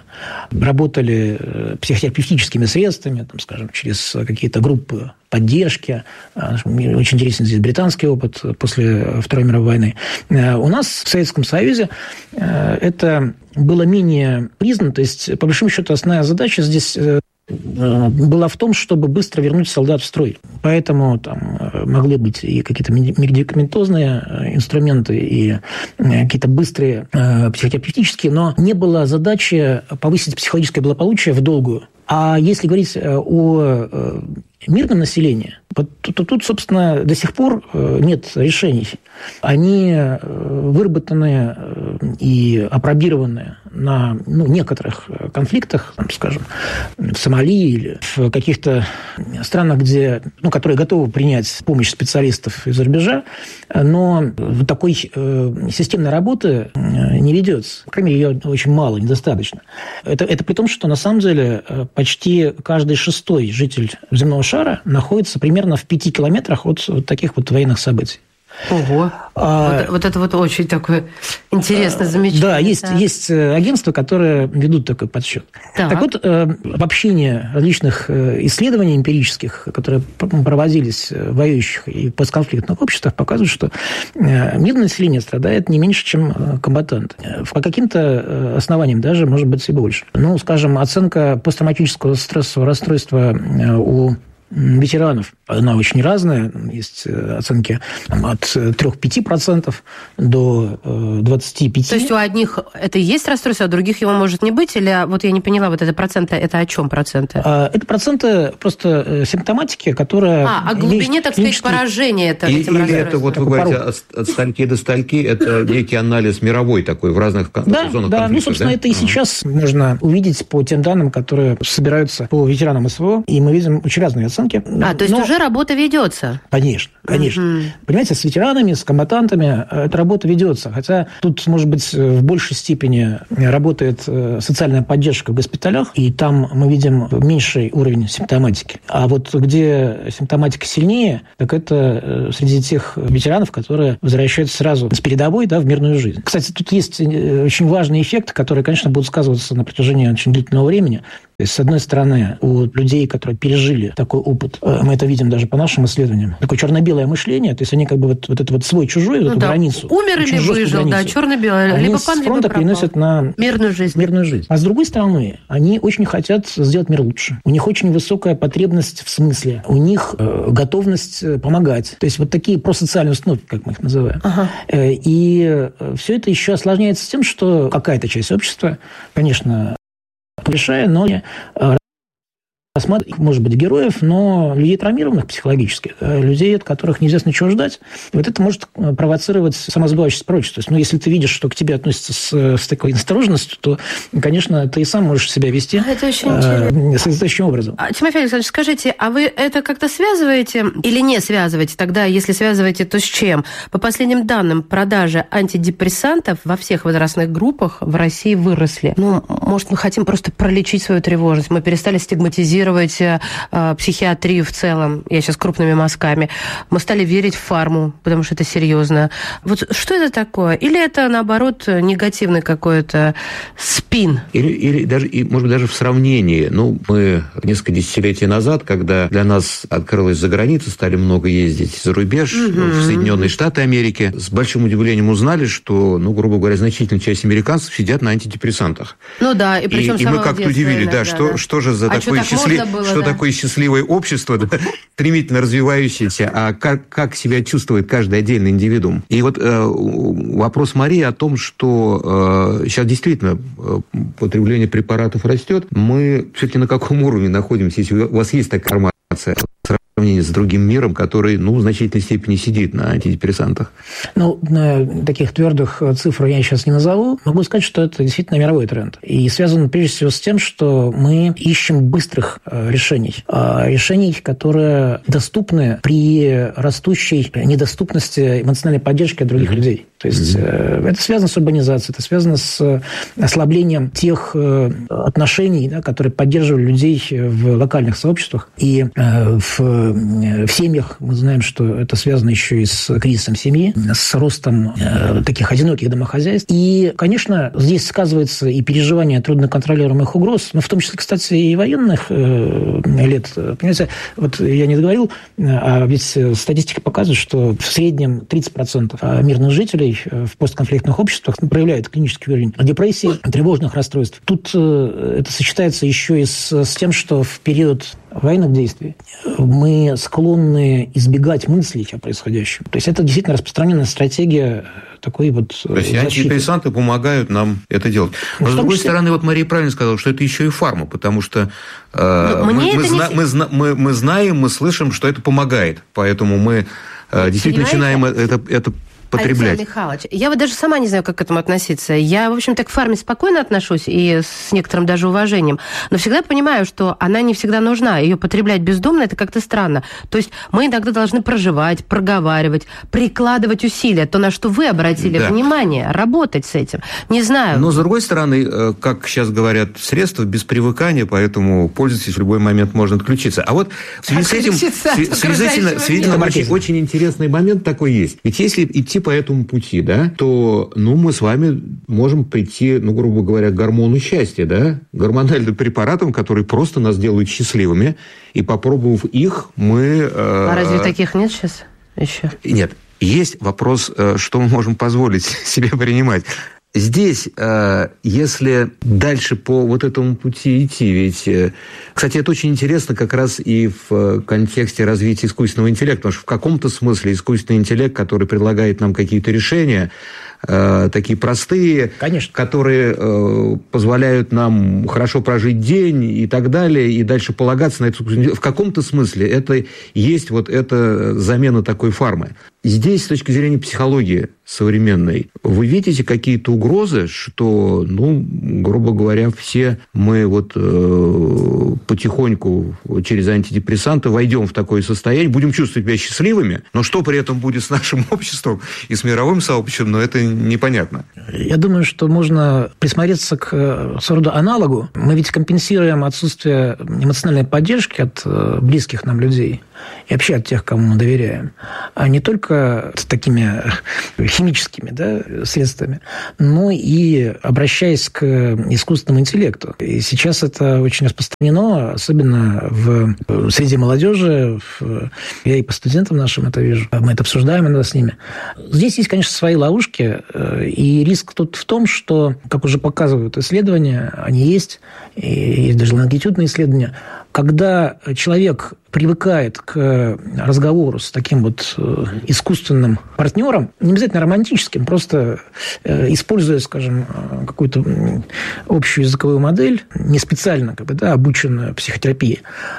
работали психотерапевтическими средствами, там, скажем, через какие-то группы поддержки. Мне очень интересен здесь британский опыт после Второй мировой войны. У нас в Советском Союзе это было менее признано. То есть, по большому счету, основная задача здесь была в том, чтобы быстро вернуть солдат в строй. Поэтому там могли быть и какие-то медикаментозные инструменты, и какие-то быстрые психотерапевтические, но не было задачи повысить психологическое благополучие в долгую. А если говорить о мирном населении, то, то тут, собственно, до сих пор нет решений. Они выработаны и опробированы на ну, некоторых конфликтах, там, скажем, в Сомали или в каких-то странах, где, ну, которые готовы принять помощь специалистов из-за рубежа, но такой системной работы не ведется. По крайней мере, ее очень мало, недостаточно. Это, это при том, что на самом деле почти каждый шестой житель земного шара находится примерно в пяти километрах от вот таких вот военных событий. Ого. А, вот, вот это вот очень такое интересное замечание. Да, есть, да. есть агентства, которые ведут такой подсчет. Так, так вот, обобщение различных исследований эмпирических, которые проводились в воюющих и постконфликтных обществах, показывают, что мирное население страдает не меньше, чем комбатанты. По каким-то основаниям даже, может быть, и больше. Ну, скажем, оценка посттравматического стрессового расстройства у ветеранов, она очень разная. Есть оценки там, от три-пять процентов до двадцать пять процентов. То есть у одних это и есть расстройство, а у других его может не быть? Или вот я не поняла, вот это проценты, это о чем проценты? Это проценты просто симптоматики, которая... А, о глубине, так сказать, поражения это, и, этим Или это, вот вы говорите, от, от стальки до стальки, это некий анализ мировой такой в разных да, зонах да, конфликта, ну, собственно, да? это и сейчас можно увидеть по тем данным, которые собираются по ветеранам СВО, и мы видим очень разные оценки. А, то есть Но... уже работа ведется? Конечно, конечно. Mm-hmm. Понимаете, с ветеранами, с комбатантами эта работа ведется, хотя тут, может быть, в большей степени работает социальная поддержка в госпиталях, и там мы видим меньший уровень симптоматики. А вот где симптоматика сильнее, так это среди тех ветеранов, которые возвращаются сразу с передовой, да, в мирную жизнь. Кстати, тут есть очень важный эффект, который, конечно, будет сказываться на протяжении очень длительного времени. То есть, с одной стороны, у людей, которые пережили такой опыт, мы это видим даже по нашим исследованиям, такое черно-белое мышление, то есть они как бы вот, вот это вот свой-чужой, вот ну, эту да. границу. Умер или выжил, да, черно-белое. Они либо с пан, фронта либо переносят на мирную жизнь. мирную жизнь. А с другой стороны, они очень хотят сделать мир лучше. У них очень высокая потребность в смысле. У них э, готовность помогать. То есть вот такие просоциальные установки, как мы их называем. Ага. Э, и все это еще осложняется тем, что какая-то часть общества, конечно, решая, но рассматривать, может быть, героев, но людей травмированных психологически, людей, от которых неизвестно чего ждать. И вот это может провоцировать самосбывающееся пророчество. То есть, ну, если ты видишь, что к тебе относятся с, с такой осторожностью, то, конечно, ты и сам можешь себя вести а это очень э, соответствующим образом. А, Тимофей Александрович, скажите, а вы это как-то связываете или не связываете? Тогда, если связываете, то с чем? По последним данным, продажи антидепрессантов во всех возрастных группах в России выросли. Ну, может, мы хотим просто пролечить свою тревожность. Мы перестали стигматизировать э, психиатрию в целом, я сейчас крупными мазками. Мы стали верить в фарму, потому что это серьезно. Вот что это такое? Или это, наоборот, негативный какой-то спин? Или, или даже, и, может быть, даже в сравнении. Ну, мы несколько десятилетий назад, когда для нас открылась за границу, стали много ездить за рубеж, угу. в Соединенные Штаты Америки, с большим удивлением узнали, что, ну, грубо говоря, значительная часть американцев сидят на антидепрессантах. Ну да, и причем И, и мы как-то удивились, да, что, да. что же за а такое счастливое... Было, что да. такое счастливое общество, да, стремительно развивающееся, а как, как себя чувствует каждый отдельный индивидуум. И вот э, вопрос Марии о том, что э, сейчас действительно э, потребление препаратов растет, мы все-таки на каком уровне находимся, если у вас есть такая информация в сравнении с другим миром, который, ну, в значительной степени сидит на антидепрессантах? Ну, таких твердых цифр я сейчас не назову. Могу сказать, что это действительно мировой тренд. И связан прежде всего с тем, что мы ищем быстрых решений. Решений, которые доступны при растущей недоступности эмоциональной поддержки от других mm-hmm. людей. То есть mm-hmm. это связано с урбанизацией, это связано с ослаблением тех отношений, да, которые поддерживали людей в локальных сообществах. И в, в семьях мы знаем, что это связано еще и с кризисом семьи, с ростом таких одиноких домохозяйств. И, конечно, здесь сказывается и переживание трудноконтролируемых угроз, но в том числе, кстати, и военных лет. Понимаете, вот я не договорил, а ведь статистика показывает, что в среднем тридцать процентов мирных жителей в постконфликтных обществах проявляют клинический уровень депрессии, тревожных расстройств. Тут это сочетается еще и с, с тем, что в период военных действий мы склонны избегать мыслей о происходящем. То есть это действительно распространенная стратегия такой вот То есть защиты. Антидепрессанты помогают нам это делать. Но, ну, с другой числе... стороны, вот Мария правильно сказала, что это еще и фарма, потому что э, мы, мы, зна- не... мы, зна- мы, мы знаем, мы слышим, что это помогает. Поэтому мы э, действительно Понимаете? начинаем это, это потреблять. Алексей Михайлович, я вот даже сама не знаю, как к этому относиться. Я, в общем-то, к фарме спокойно отношусь и с некоторым даже уважением, но всегда понимаю, что она не всегда нужна. Ее потреблять бездумно – это как-то странно. То есть мы иногда должны проживать, проговаривать, прикладывать усилия, то, на что вы обратили да. внимание, работать с этим. Не знаю. Но, с другой стороны, как сейчас говорят, средства без привыкания, поэтому пользуйтесь, в любой момент можно отключиться. А вот в связи с этим, в связи с этим, с этим очень, очень интересный момент такой есть. Ведь если идти по этому пути, да, то, ну, мы с вами можем прийти, ну, грубо говоря, к гормону счастья, да, гормональным препаратам, которые просто нас делают счастливыми, и, попробовав их, мы... Э... А разве таких нет сейчас еще? Нет. Есть вопрос, что мы можем позволить себе принимать. здесь, если дальше по вот этому пути идти, ведь, кстати, это очень интересно как раз и в контексте развития искусственного интеллекта, потому что в каком-то смысле искусственный интеллект, который предлагает нам какие-то решения, такие простые, конечно, которые э, позволяют нам хорошо прожить день и так далее, и дальше полагаться на это. В каком-то смысле это есть вот эта замена такой формы. Здесь, с точки зрения психологии современной, вы видите какие-то угрозы, что, ну, грубо говоря, все мы вот э, потихоньку через антидепрессанты войдем в такое состояние, будем чувствовать себя счастливыми, но что при этом будет с нашим обществом и с мировым сообществом, но это непонятно. Я думаю, что можно присмотреться к своего рода аналогу. Мы ведь компенсируем отсутствие эмоциональной поддержки от близких нам людей и вообще от тех, кому мы доверяем, а не только такими химическими, да, средствами, но и обращаясь к искусственному интеллекту. И сейчас это очень распространено, особенно в среди молодежи. Я и по студентам нашим это вижу. Мы это обсуждаем иногда с ними. Здесь есть, конечно, свои ловушки, и риск тут в том, что, как уже показывают исследования, они есть, и есть даже лонгитюдные исследования, когда человек привыкает к разговору с таким вот искусственным партнером, не обязательно романтическим, просто используя, скажем, какую-то общую языковую модель, не специально как бы, да, обученную психотерапии,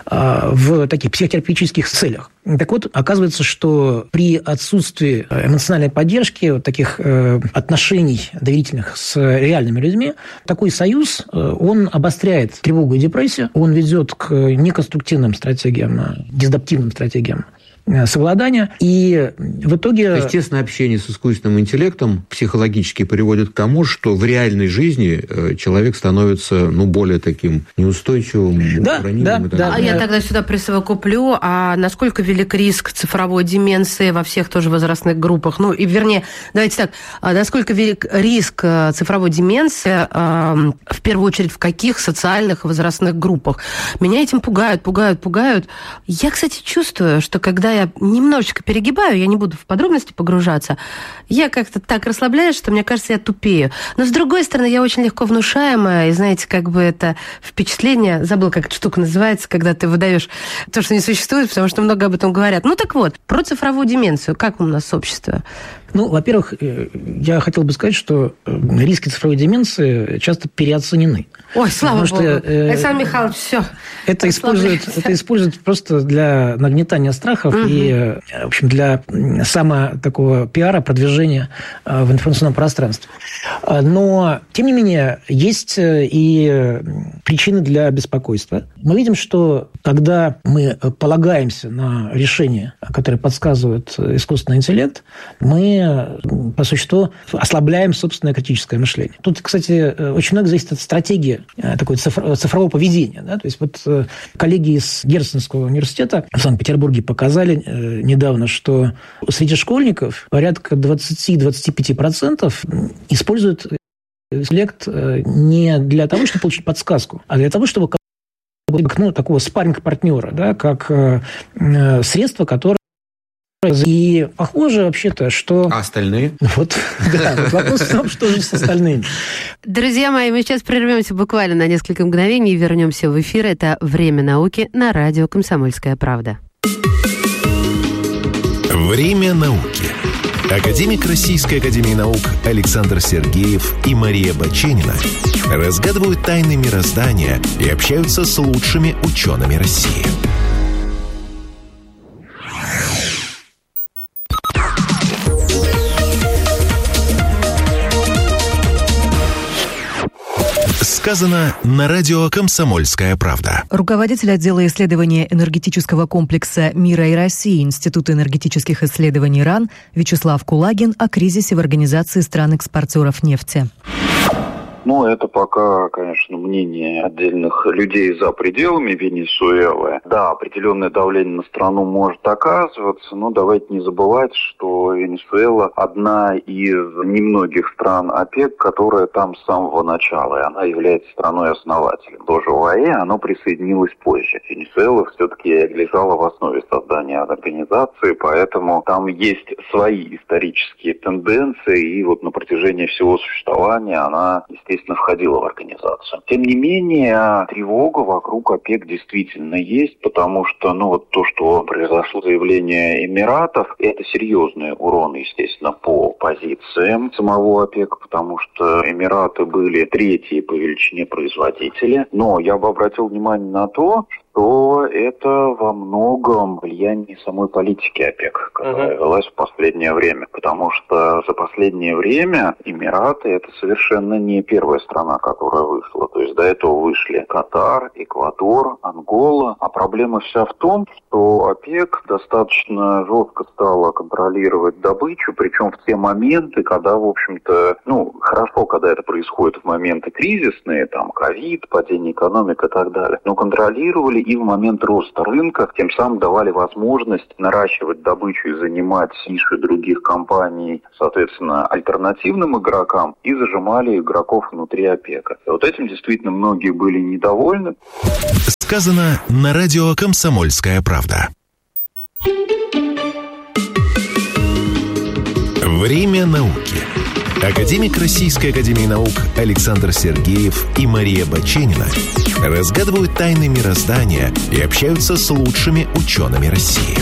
а в таких психотерапевтических целях. Так вот, оказывается, что при отсутствии эмоциональной поддержки, вот таких отношений доверительных с реальными людьми, такой союз, он обостряет тревогу и депрессию, он ведет к неконструктивным стратегиям, дисадаптивным стратегиям совладания. И в итоге... То есть, тесное общение с искусственным интеллектом психологически приводит к тому, что в реальной жизни человек становится, ну, более таким неустойчивым, да, ранимым. Да, да, а я тогда сюда присовокуплю, а насколько велик риск цифровой деменции во всех тоже возрастных группах? Ну, и вернее, давайте так, насколько велик риск цифровой деменции, в первую очередь, в каких социальных возрастных группах? Меня этим пугают, пугают, пугают. Я, кстати, чувствую, что когда я немножечко перегибаю, я не буду в подробности погружаться, я как-то так расслабляюсь, что мне кажется, я тупею. Но, с другой стороны, я очень легко внушаемая, и, знаете, как бы это впечатление, забыла, как эта штука называется, когда ты выдаешь то, что не существует, потому что много об этом говорят. Ну, так вот, про цифровую деменцию, как у нас общество? Ну, во-первых, я хотел бы сказать, что риски цифровой деменции часто переоценены. Ой, слава Потому богу. Что, э, Александр Михайлович, все. Это используют, это используют просто для нагнетания страхов угу. и, в общем, для само такого пиара, продвижения в информационном пространстве. Но, тем не менее, есть и причины для беспокойства. Мы видим, что когда мы полагаемся на решения, которые подсказывает искусственный интеллект, мы по существу ослабляем собственное критическое мышление. Тут, кстати, очень много зависит от стратегии такой цифрового поведения. Да? То есть вот коллеги из Герценского университета в Санкт-Петербурге показали недавно, что среди школьников порядка двадцать-двадцать пять процентов используют интеллект не для того, чтобы получить подсказку, а для того, чтобы ну, такого спарринг-партнера, да, как средство, которое... И похоже вообще-то, что... А остальные? Вот, да, вот вопрос в том, что же с остальными. Друзья мои, мы сейчас прервемся буквально на несколько мгновений и вернемся в эфир. Это «Время науки» на радио «Комсомольская правда». «Время науки». Академик Российской академии наук Александр Сергеев и Мария Баченина разгадывают тайны мироздания и общаются с лучшими учеными России. Сказано на радио «Комсомольская правда». Руководитель отдела исследования энергетического комплекса «Мира и России» Института энергетических исследований РАН Вячеслав Кулагин о кризисе в Организации стран-экспортеров нефти. Ну, это пока, конечно, мнение отдельных людей за пределами Венесуэлы. Да, определенное давление на страну может оказываться, но давайте не забывать, что Венесуэла одна из немногих стран ОПЕК, которая там с самого начала, и она является страной-основателем. Тоже ОАЭ, оно присоединилось позже. Венесуэла все-таки лежала в основе создания организации, поэтому там есть свои исторические тенденции, и вот на протяжении всего существования она, естественно, входила в организацию. Тем не менее, тревога вокруг ОПЕК действительно есть, потому что, ну, вот то, что произошло заявление Эмиратов, это серьезный урон, естественно, по позициям самого ОПЕК, потому что Эмираты были третьи по величине производители. Но я бы обратил внимание на то, что это во многом влияние самой политики ОПЕК, которая uh-huh. велась в последнее время. Потому что за последнее время Эмираты – это совершенно не первая страна, которая вышла. То есть до этого вышли Катар, Эквадор, Ангола. А проблема вся в том, что ОПЕК достаточно жестко стала контролировать добычу, причем в те моменты, когда, в общем-то, ну, хорошо, когда это происходит в моменты кризисные, там, ковид, падение экономики и так далее, но контролировали и в момент роста рынка, тем самым давали возможность наращивать добычу и занимать ниши других компаний, соответственно, альтернативным игрокам, и зажимали игроков внутри ОПЕКа. И вот этим действительно многие были недовольны. Сказано на радио «Комсомольская правда». Время науки. Академик Российской академии наук Александр Сергеев и Мария Баченина разгадывают тайны мироздания и общаются с лучшими учеными России.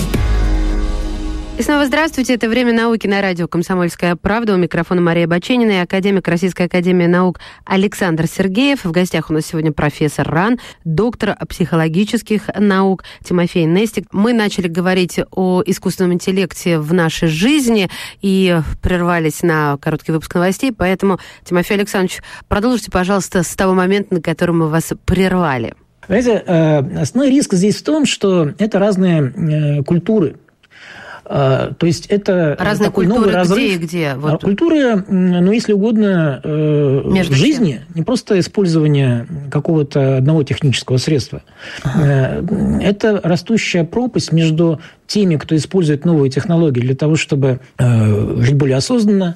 И снова здравствуйте. Это «Время науки» на радио «Комсомольская правда». У микрофона Мария Баченина и академик Российской академии наук Александр Сергеев. В гостях у нас сегодня профессор РАН, доктор психологических наук Тимофей Нестик. Мы начали говорить о искусственном интеллекте в нашей жизни и прервались на короткий выпуск новостей. Поэтому, Тимофей Александрович, продолжите, пожалуйста, с того момента, на котором мы вас прервали. Знаете, основной риск здесь в том, что это разные культуры. То есть это разные такой культуры, новый разрыв. Где и где? Вот. Культуры, ну, если угодно, Между в жизни, чем? Не просто использование какого-то одного технического средства. Ага. Это растущая пропасть между теми, кто использует новые технологии для того, чтобы жить более осознанно,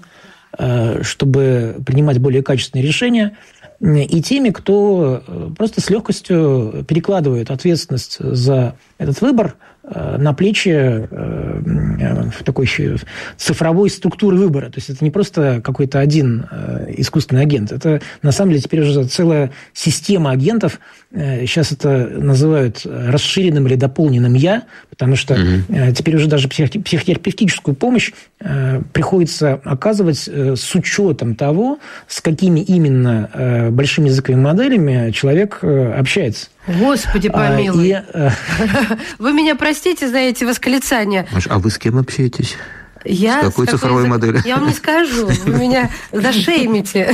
чтобы принимать более качественные решения, и теми, кто просто с легкостью перекладывает ответственность за этот выбор на плечи такой цифровой структуры выбора. То есть это не просто какой-то один искусственный агент. Это, на самом деле, теперь уже целая система агентов. Сейчас это называют расширенным или дополненным «я», потому что угу. теперь уже даже психотерапевтическую помощь приходится оказывать с учетом того, с какими именно большими языковыми моделями человек общается. Господи помилуй. А, и, Вы меня простите за эти восклицания. А вы с кем общаетесь? Я с какой с цифровой язык... моделью? Я вам не скажу. Вы меня зашеймите.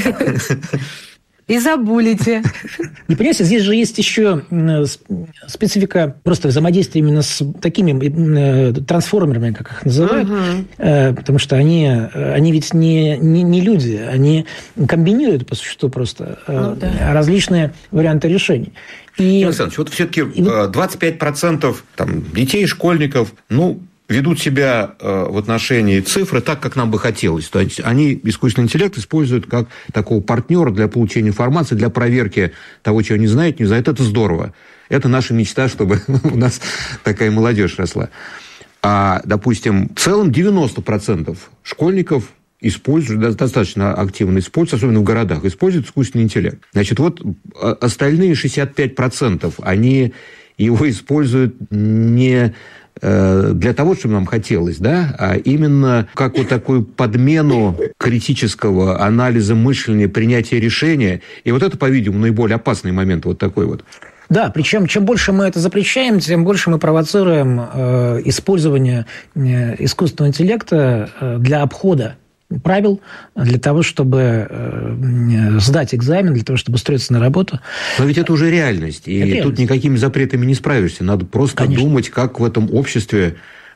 И забулите. Не понимаете, здесь же есть еще специфика просто взаимодействия именно с такими трансформерами, как их называют, uh-huh. потому что они, они ведь не, не, не люди, они комбинируют по существу просто ну, да. различные варианты решений. И... Александр, вот все-таки двадцать пять процентов там, детей, школьников, ну, ведут себя в отношении цифры так, как нам бы хотелось. То есть они искусственный интеллект используют как такого партнера для получения информации, для проверки того, чего они знают, не знают. Это здорово. Это наша мечта, чтобы у нас такая молодежь росла. А, допустим, в целом девяносто процентов школьников используют, достаточно активно используют, особенно в городах, используют искусственный интеллект. Значит, вот остальные шестьдесят пять процентов, они его используют не для того, чтобы нам хотелось, да, а именно как вот такую подмену критического анализа мышления, принятия решения. И вот это, по-видимому, наиболее опасный момент вот такой вот. Да, причем чем больше мы это запрещаем, тем больше мы провоцируем э, использование э, искусственного интеллекта э, для обхода правил, для того, чтобы э, сдать экзамен, для того, чтобы устроиться на работу. Но ведь это уже реальность. И это тут реальность. Никакими запретами не справишься. Надо просто Конечно. Думать, как в этом обществе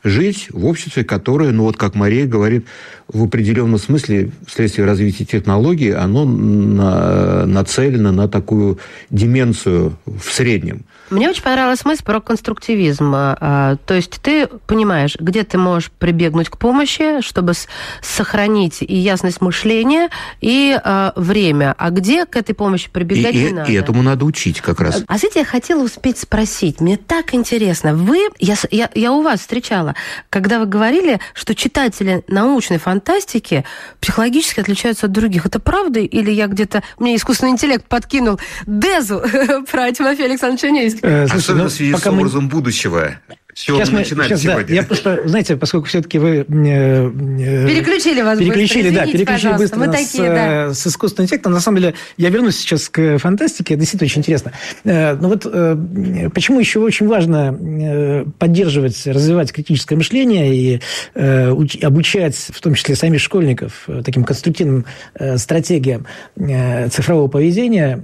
жить в обществе, которое, ну вот как Мария говорит, в определенном смысле, вследствие развития технологий, оно на, нацелено на такую деменцию в среднем. Мне очень понравилась мысль про конструктивизм. То есть ты понимаешь, где ты можешь прибегнуть к помощи, чтобы сохранить и ясность мышления, и время. А где к этой помощи прибегать и, не и, надо? И этому надо учить как раз. А знаете, я хотела успеть спросить. Мне так интересно. Вы, я, я, я у вас встречала, когда вы говорили, что читатели научной фантастики психологически отличаются от других. Это правда? Или я где-то... Мне искусственный интеллект подкинул дезу про Тимофея Александровича Онегинского? Э, слушай, особенно ну, в связи с образом мы... будущего. Сейчас мы сейчас, да, я просто, знаете, поскольку все-таки вы... Э, переключили вас переключили, быстро, да, переключили быстро мы нас такие, да. с искусственным интеллектом. На самом деле, я вернусь сейчас к фантастике, это действительно очень интересно. Э, но вот э, почему еще очень важно э, поддерживать, развивать критическое мышление и э, уч, обучать, в том числе самих школьников, э, таким конструктивным э, стратегиям э, цифрового поведения,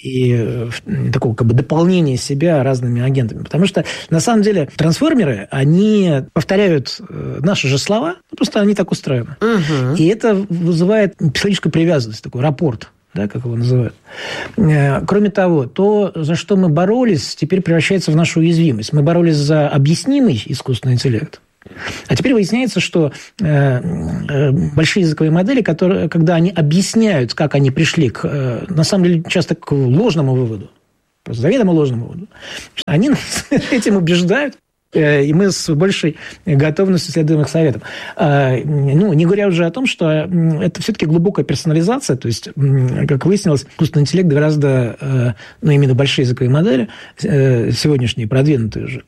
и такого как бы дополнения себя разными агентами. Потому что, на самом деле, трансформеры, они повторяют наши же слова, просто они так устроены. Угу. И это вызывает психологическую привязанность, такой рапорт, да, как его называют. Кроме того, то, за что мы боролись, теперь превращается в нашу уязвимость. Мы боролись за объяснимый искусственный интеллект. А теперь выясняется, что э, э, большие языковые модели, которые, когда они объясняют, как они пришли к, э, на самом деле, часто к ложному выводу, заведомо ложному выводу, они нас этим убеждают, э, и мы с большей готовностью следуем их советам. Э, ну, не говоря уже о том, что это все-таки глубокая персонализация, то есть, как выяснилось, искусственный интеллект гораздо, э, ну, именно большие языковые модели, э, сегодняшние, продвинутые уже,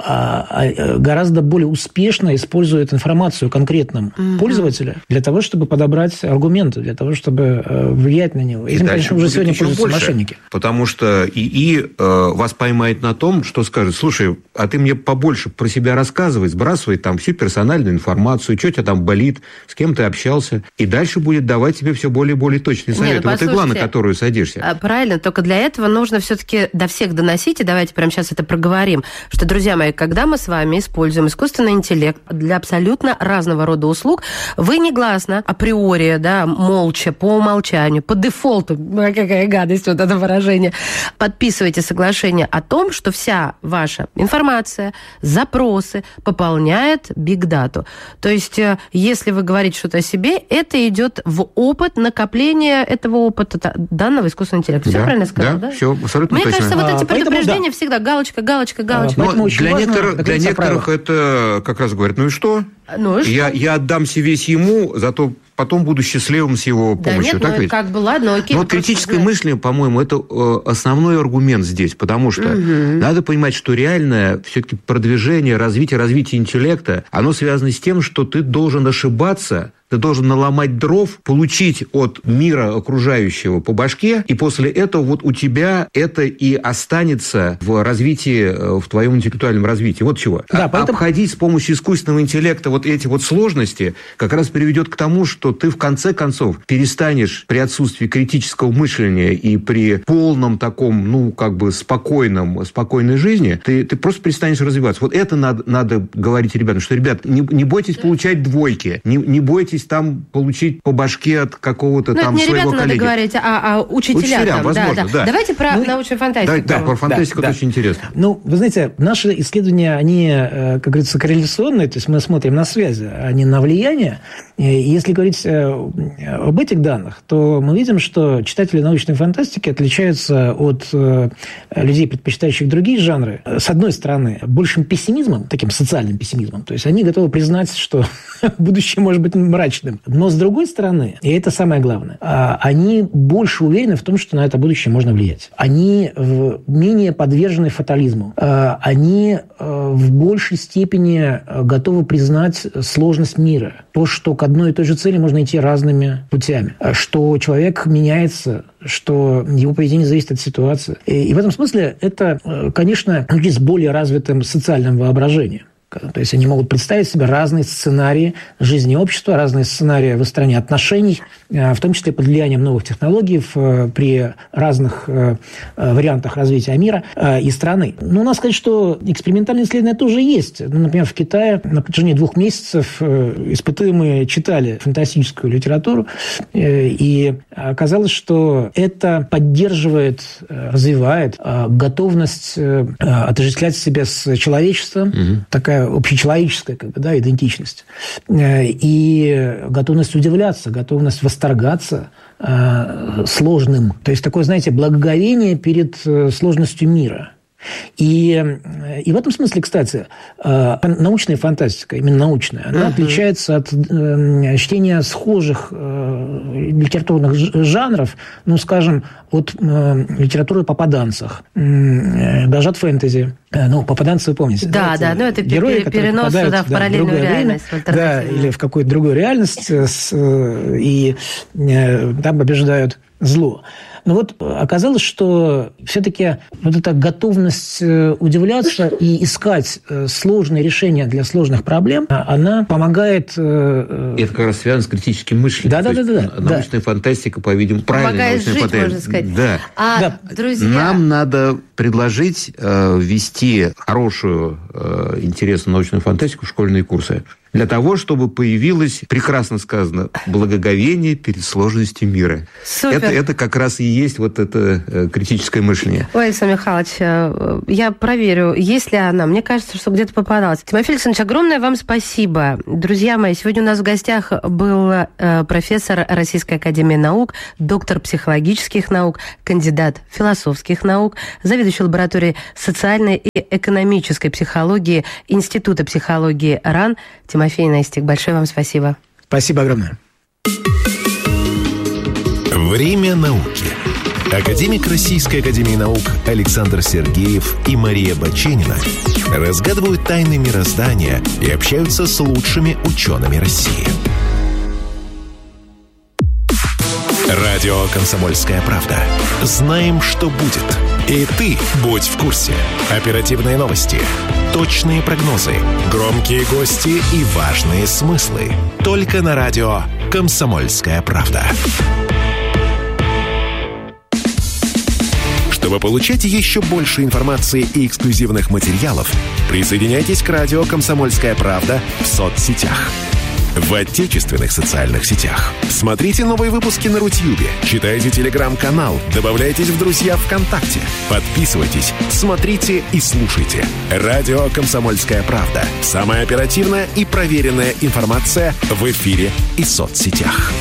э, гораздо более успешно используют информацию о конкретном mm-hmm. пользователе для того, чтобы подобрать аргументы, для того, чтобы э, влиять на него. Этим, конечно, уже сегодня пользуются больше, мошенники. Потому что ИИ э, вас поймает на том, что скажет: слушай, а ты мне побольше больше про себя рассказывать, сбрасывать там всю персональную информацию, что у тебя там болит, с кем ты общался, и дальше будет давать тебе все более и более точные советы. Нет, ну, вот игла, на которую садишься. Правильно, только для этого нужно все-таки до всех доносить, и давайте прямо сейчас это проговорим, что, друзья мои, когда мы с вами используем искусственный интеллект для абсолютно разного рода услуг, вы негласно, априори, да, молча, по умолчанию, по дефолту, какая гадость вот это выражение, подписываете соглашение о том, что вся ваша информация, запросы пополняет бигдату. То есть, если вы говорите что-то о себе, это идет в опыт накопления этого опыта данного искусственного интеллекта. Все да, правильно сказал, да? Да, все абсолютно Мне точно. кажется, вот эти а, предупреждения да. всегда галочка, галочка, галочка. А, для некоторых, для некоторых это как раз говорят: ну и что? Ну и что? Я, я отдамся весь ему, зато потом буду счастливым с его помощью. Да нет, так ну ведь? как бы, ладно, окей. Но вот критическое мышление, по-моему, это основной аргумент здесь, потому что угу. надо понимать, что реальное все-таки продвижение, развитие, развитие интеллекта, оно связано с тем, что ты должен ошибаться, ты должен наломать дров, получить от мира окружающего по башке, и после этого вот у тебя это и останется в развитии, в твоем интеллектуальном развитии. Вот чего. Да, поэтому... Обходить с помощью искусственного интеллекта вот эти вот сложности как раз приведет к тому, что ты в конце концов перестанешь при отсутствии критического мышления и при полном таком, ну, как бы спокойном, спокойной жизни, ты, ты просто перестанешь развиваться. Вот это надо, надо говорить ребятам, что, ребят, не, не бойтесь получать двойки, не, не бойтесь там получить по башке от какого-то ну, там не своего ребята коллеги. надо говорить, а, а учителя. Учителям, там, возможно, да, да. да. Давайте про ну, научную фантастику. Да, да, про фантастику да, это да. очень интересно. Ну, вы знаете, наши исследования, они, как говорится, корреляционные, то есть мы смотрим на связи, а не на влияние. И если говорить об этих данных, то мы видим, что читатели научной фантастики отличаются от людей, предпочитающих другие жанры, с одной стороны, большим пессимизмом, таким социальным пессимизмом, то есть они готовы признать, что будущее может быть мрачным, но с другой стороны, и это самое главное, они больше уверены в том, что на это будущее можно влиять. Они менее подвержены фатализму. Они в большей степени готовы признать сложность мира. То, что к одной и той же цели можно идти разными путями. Что человек меняется, что его поведение зависит от ситуации. И в этом смысле это, конечно, люди с более развитым социальным воображением. То есть они могут представить себе разные сценарии жизни общества, разные сценарии выстроения отношений, в том числе под влиянием новых технологий при разных вариантах развития мира и страны. Но надо сказать, что экспериментальные исследования тоже есть. Ну, например, в Китае на протяжении двух месяцев испытуемые читали фантастическую литературу, и оказалось, что это поддерживает, развивает готовность отождествлять себя с человечеством, угу. такая общечеловеческая как бы, да, идентичность, и готовность удивляться, готовность восторгаться сложным. То есть такое, знаете, благоговение перед сложностью мира. И, и в этом смысле, кстати, научная фантастика, именно научная, она uh-huh. отличается от э, чтения схожих э, литературных жанров, ну, скажем, от э, литературы о попаданцах, э, даже от фэнтези. Э, ну, попаданцы, вы помните. Да, да, да, ну это герои, перенос сюда в параллельную да, реальность. Время, в да, или в какую-то другую реальность, с, э, и э, там побеждают зло. Но вот оказалось, что все-таки вот эта готовность удивляться и искать сложные решения для сложных проблем, она помогает... Это как раз связано с критическим мышлением. Да, да, да, да. Научная да. фантастика, по-видимому, правильная научная жить, фантастика. Можно сказать. Да. А, да. Друзья... Нам надо предложить э, ввести хорошую, э, интересную научную фантастику в школьные курсы. Для того, чтобы появилось, прекрасно сказано, благоговение перед сложностью мира. Это, это как раз и есть вот это э, критическое мышление. Ой, Александр Михайлович, я проверю, есть ли она. Мне кажется, что где-то попадалась. Тимофей Александрович, огромное вам спасибо. Друзья мои, сегодня у нас в гостях был э, профессор Российской академии наук, доктор психологических наук, кандидат философских наук, заведующий лабораторией социальной и экономической психологии Института психологии РАН Тимофей Нестик. Большое вам спасибо. Спасибо огромное. Время науки. Академик Российской академии наук Александр Сергеев и Мария Баченина разгадывают тайны мироздания и общаются с лучшими учеными России. Радио «Комсомольская правда». Знаем, что будет. И ты будь в курсе. Оперативные новости, точные прогнозы, громкие гости и важные смыслы. Только на радио «Комсомольская правда». Чтобы получать еще больше информации и эксклюзивных материалов, присоединяйтесь к радио «Комсомольская правда» в соцсетях. В отечественных социальных сетях. Смотрите новые выпуски на Рутьюбе, читайте телеграм-канал, добавляйтесь в друзья ВКонтакте, подписывайтесь, смотрите и слушайте. Радио «Комсомольская правда». Самая оперативная и проверенная информация в эфире и соцсетях.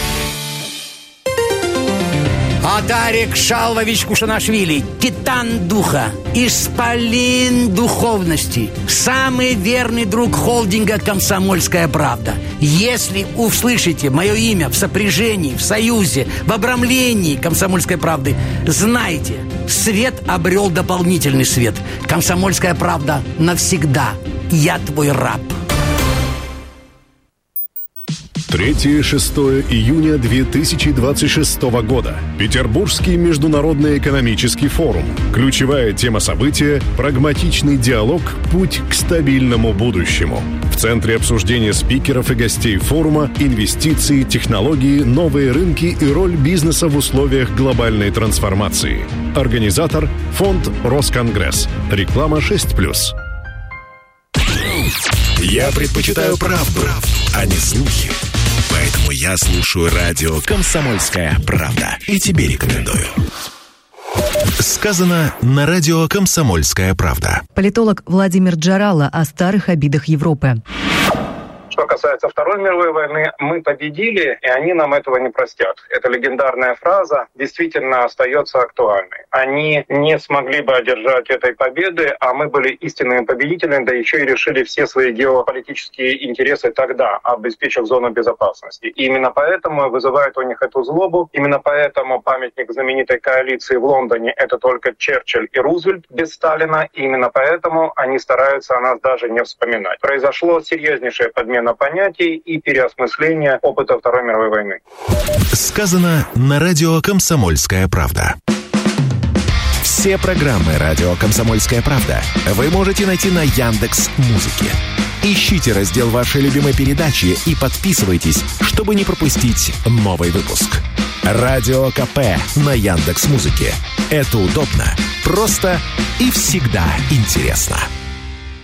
Адарик Шалвович Кушанашвили, титан духа, исполин духовности, самый верный друг холдинга «Комсомольская правда». Если услышите мое имя в сопряжении, в союзе, в обрамлении «Комсомольской правды», знайте, свет обрел дополнительный свет. «Комсомольская правда» навсегда. Я твой раб. третьего-шестого июня две тысячи двадцать шестого года. Петербургский международный экономический форум. Ключевая тема события – прагматичный диалог «Путь к стабильному будущему». В центре обсуждения спикеров и гостей форума инвестиции, технологии, новые рынки и роль бизнеса в условиях глобальной трансформации. Организатор – фонд «Росконгресс». Реклама шесть плюс. Я предпочитаю правду, а не слухи. Поэтому я слушаю радио «Комсомольская правда». И тебе рекомендую. Сказано на радио «Комсомольская правда». Политолог Владимир Джарало о старых обидах Европы. Что касается Второй мировой войны, мы победили, и они нам этого не простят. Эта легендарная фраза действительно остается актуальной. Они не смогли бы одержать этой победы, а мы были истинными победителями, да еще и решили все свои геополитические интересы тогда, обеспечив зону безопасности. И именно поэтому вызывает у них эту злобу, именно поэтому памятник знаменитой коалиции в Лондоне — это только Черчилль и Рузвельт без Сталина, и именно поэтому они стараются о нас даже не вспоминать. Произошло серьезнейшее подмена понятий и переосмысление опыта Второй мировой войны. Сказано на радио «Комсомольская правда». Все программы «Радио Комсомольская правда» вы можете найти на Яндекс.Музыке. Ищите раздел вашей любимой передачи и подписывайтесь, чтобы не пропустить новый выпуск. Радио КП на Яндекс.Музыке. Это удобно, просто и всегда интересно.